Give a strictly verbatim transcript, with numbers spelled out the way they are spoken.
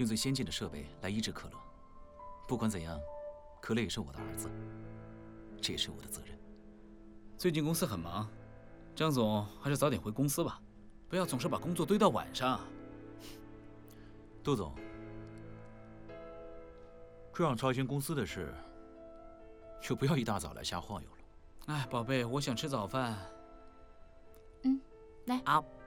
用最先进的设备来医治可乐。不管怎样，可乐也是我的儿子，这也是我的责任。 最近公司很忙，张总还是早点回公司吧，不要总是把工作堆到晚上。 杜总，这样操心公司的事，就不要一大早来瞎晃悠了。 哎，宝贝，我想吃早饭。 嗯，来啊。